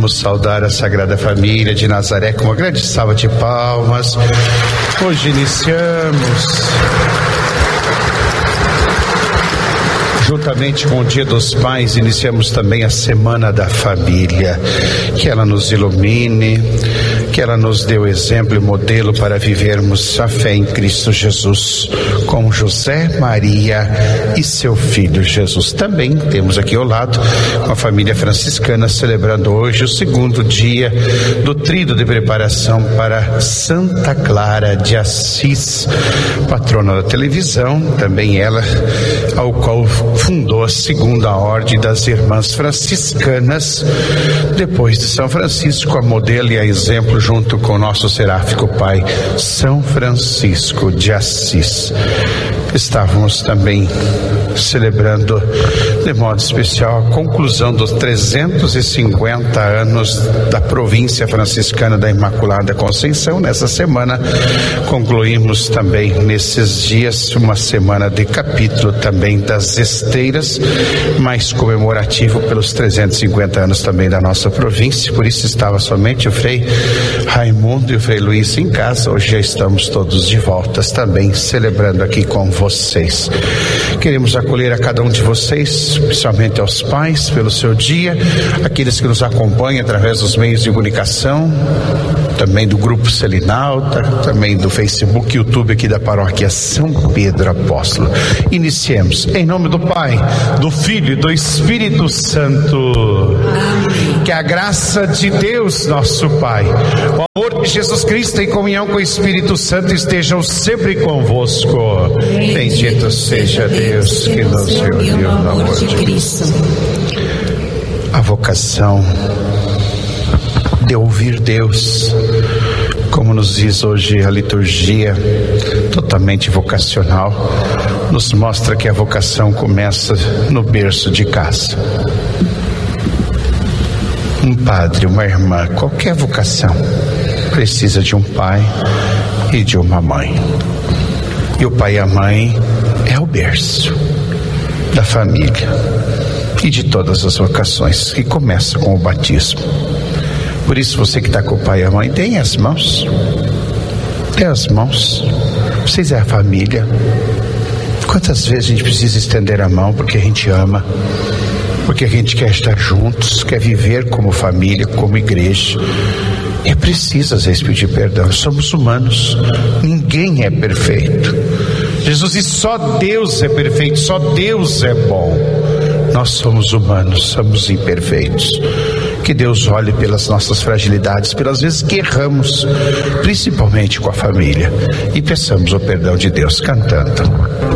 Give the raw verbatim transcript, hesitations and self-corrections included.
Vamos saudar a Sagrada Família de Nazaré com uma grande salva de palmas. Hoje iniciamos, juntamente com o Dia dos Pais, iniciamos também a Semana da Família. Que ela nos ilumine, que ela nos dê o exemplo e modelo para vivermos a fé em Cristo Jesus, com José, Maria e seu filho Jesus. Também temos aqui ao lado com a família franciscana, celebrando hoje o segundo dia do tríduo de preparação para Santa Clara de Assis, patrona da televisão, também ela, ao qual fundou a segunda ordem das Irmãs Franciscanas, depois de São Francisco, a modelo e a exemplo, junto com o nosso seráfico pai, São Francisco de Assis. Estávamos também celebrando de modo especial a conclusão dos trezentos e cinquenta anos da província franciscana da Imaculada Conceição. Nessa semana concluímos também nesses dias uma semana de capítulo também das esteiras, mais comemorativo pelos trezentos e cinquenta anos também da nossa província. Por isso estava somente o Frei Raimundo e o Frei Luiz em casa. Hoje já estamos todos de voltas também celebrando aqui com vocês. Queremos acolher a cada um de vocês, principalmente aos pais, pelo seu dia, aqueles que nos acompanham através dos meios de comunicação, também do Grupo Selinalta, também do Facebook e YouTube aqui da Paróquia São Pedro Apóstolo. Iniciemos em nome do Pai, do Filho e do Espírito Santo. Amém. Que a graça de Deus, nosso Pai, o amor de Jesus Cristo em comunhão com o Espírito Santo estejam sempre convosco. Bendito seja Deus que nos reuniu no amor de Cristo. A vocação de ouvir Deus, como nos diz hoje a liturgia totalmente vocacional, nos mostra que a vocação começa no berço de casa. Um padre, uma irmã, qualquer vocação precisa de um pai e de uma mãe. E o pai e a mãe é o berço da família e de todas as vocações, que começa com o batismo. Por isso, você que está com o pai e a mãe, deem as mãos. Dê as mãos. Vocês é a família. Quantas vezes a gente precisa estender a mão porque a gente ama, porque a gente quer estar juntos, quer viver como família, como igreja. É preciso às vezes pedir perdão. Somos humanos, ninguém é perfeito. Jesus diz: só Deus é perfeito, só Deus é bom. Nós somos humanos, somos imperfeitos. Que Deus olhe pelas nossas fragilidades, pelas vezes que erramos, principalmente com a família, e peçamos o perdão de Deus cantando.